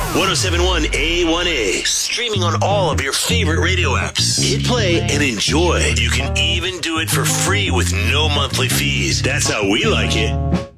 1071 A1A. Streaming on all of your favorite radio apps. Hit play and enjoy. You can even do it for free with no monthly fees. That's how we like it.